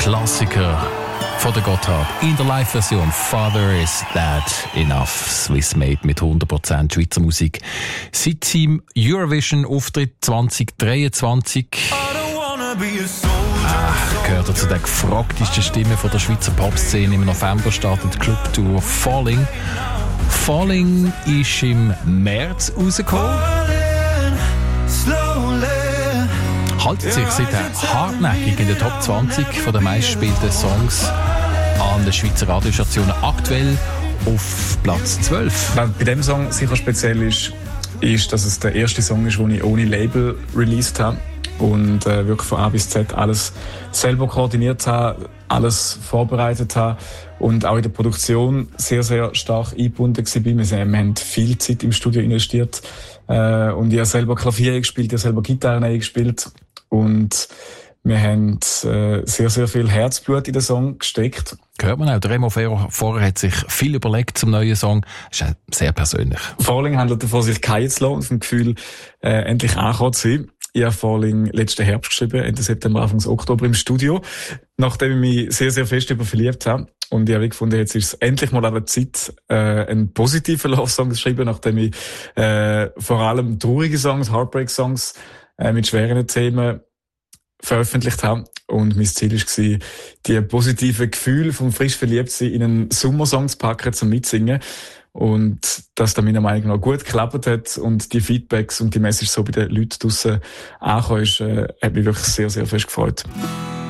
Klassiker von der Gotthard in der Live-Version Father Is That Enough. Swiss Made mit 100% Schweizer Musik. Seit seinem Eurovision-Auftritt 2023 gehört er zu den gefragtesten Stimmen von der Schweizer Popszene. Im November startet die Clubtour Falling. Falling ist im März rausgekommen. Haltet sich seither hartnäckig in den Top 20 von den meistgespielten Songs an den Schweizer Radiostationen, aktuell auf Platz 12. Was bei diesem Song sicher speziell ist, dass es der erste Song ist, den ich ohne Label released habe und wirklich von A bis Z alles selber koordiniert habe, alles vorbereitet habe und auch in der Produktion sehr, sehr stark eingebunden war. Wir haben viel Zeit im Studio investiert und ich habe selber Klavier gespielt, ich habe selber Gitarre gespielt und wir haben sehr, sehr viel Herzblut in den Song gesteckt. Hört man auch, der Remo vorher hat sich viel überlegt zum neuen Song. Das ist sehr persönlich. Falling handelt davon, sich fallen zu lassen und vom Gefühl, endlich angekommen zu sein. Ich habe Falling letzten Herbst geschrieben, Ende September, Anfang Oktober im Studio, nachdem ich mich sehr, sehr fest verliebt habe. Und ich habe gefunden, jetzt ist es endlich mal an der Zeit, einen positiven Love-Song zu schreiben, nachdem ich vor allem traurige Songs, Heartbreak-Songs mit schweren Themen veröffentlicht habe. Und mein Ziel war, die positiven Gefühle vom frisch Verliebtsein in einen Sommersong zu packen, zum Mitsingen. Und dass da meiner Meinung nach gut geklappt hat und die Feedbacks und die Message so bei den Leuten draussen angekommen ist, hat mich wirklich sehr, sehr fest gefreut.